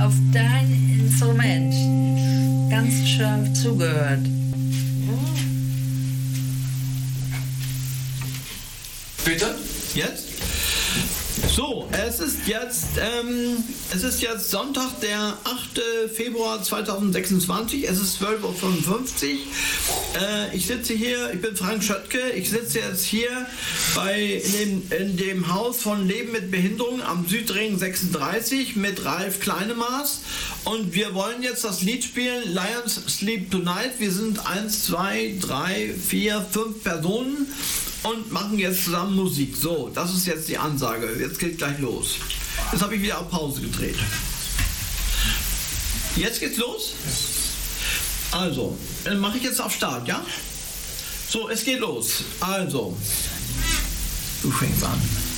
auf dein Instrument ganz schön zugehört. Bitte? Jetzt? So, es ist jetzt Sonntag, der 8. Februar 2026, es ist 12.55 Uhr. Ich sitze hier, ich bin Frank Schöttke, ich sitze jetzt hier in dem Haus von Leben mit Behinderung am Südring 36 mit Ralf Kleinemaß und wir wollen jetzt das Lied spielen, Lions Sleep Tonight. Wir sind 1, 2, 3, 4, 5 Personen und machen jetzt zusammen Musik. So, das ist jetzt die Ansage. Jetzt geht gleich los. Jetzt habe ich wieder auf Pause gedreht. Jetzt geht's los. Also, dann mache ich jetzt auf Start, ja? So, es geht los. Also, du fängst an.